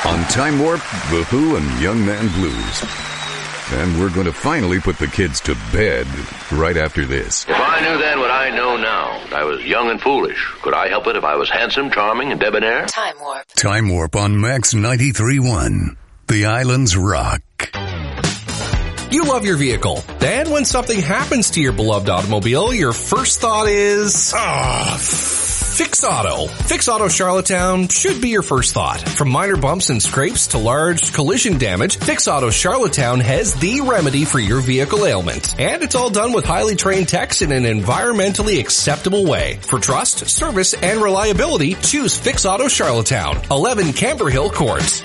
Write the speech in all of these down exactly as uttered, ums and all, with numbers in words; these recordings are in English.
On Time Warp, The Who, and Young Man Blues. And we're going to finally put the kids to bed right after this. If I knew then what I know now, I was young and foolish. Could I help it if I was handsome, charming, and debonair? Time Warp. Time Warp on Max ninety-three point one. The Islands Rock. You love your vehicle. Then when something happens to your beloved automobile, your first thought is, ah, Fix Auto. Fix Auto Charlottetown should be your first thought. From minor bumps and scrapes to large collision damage, Fix Auto Charlottetown has the remedy for your vehicle ailment. And it's all done with highly trained techs in an environmentally acceptable way. For trust, service, and reliability, choose Fix Auto Charlottetown, eleven Camber Hill Court.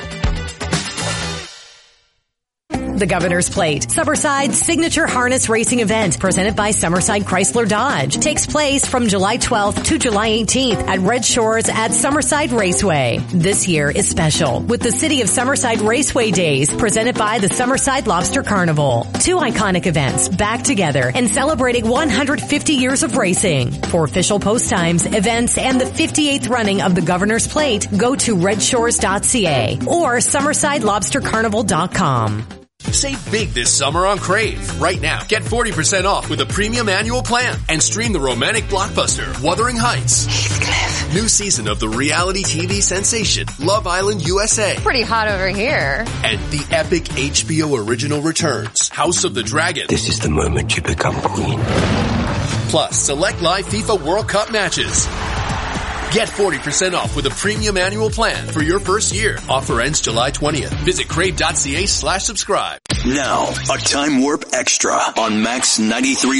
The Governor's Plate, Summerside's signature harness racing event presented by Summerside Chrysler Dodge, takes place from July twelfth to July eighteenth at Red Shores at Summerside Raceway. This year is special with the City of Summerside Raceway Days presented by the Summerside Lobster Carnival. Two iconic events back together and celebrating one hundred fifty years of racing. For official post times, events, and the fifty-eighth running of the Governor's Plate, go to red shores dot c a or summerside lobster carnival dot com. Save big this summer on Crave. Right now, get forty percent off with a premium annual plan and stream the romantic blockbuster Wuthering Heights. Heathcliff. New season of the reality T V sensation Love Island U S A. Pretty hot over here. And the epic H B O original returns House of the Dragon. This is the moment you become queen. Plus, select live FIFA World Cup matches. Get forty percent off with a premium annual plan for your first year. Offer ends July twentieth. Visit crave dot c a slash subscribe. Now, a Time Warp Extra on Max ninety-three